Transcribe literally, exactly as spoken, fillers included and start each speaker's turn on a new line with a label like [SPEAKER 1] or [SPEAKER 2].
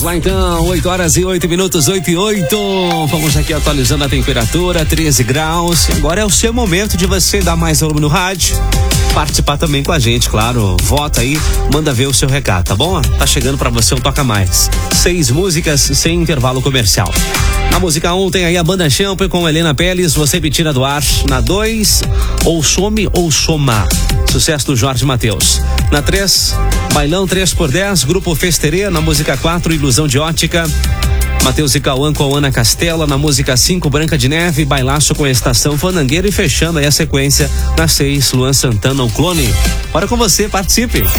[SPEAKER 1] Vamos lá então, oito horas e oito minutos, oito e oito. Vamos aqui atualizando a temperatura, treze graus. Agora é o seu momento de você dar mais volume no rádio. Participar também com a gente, claro. Vota aí, manda ver o seu recado, tá bom? Tá chegando pra você um Toca Mais. Seis músicas sem intervalo comercial. Na música um tem aí a banda Champion com Helena Peles, Você Me Tira do Ar. Na dois, Ou Some ou Soma, sucesso do Jorge Mateus. Na três, Bailão três por dez, Grupo Festerê. Na música quatro, Ilusão de Ótica, Matheus e Cauã com Ana Castela. Na música cinco, Branca de Neve, Bailaço com a Estação Fandangueira. E fechando aí a sequência, na seis, Luan Santana, O Clone. Bora com você, participe.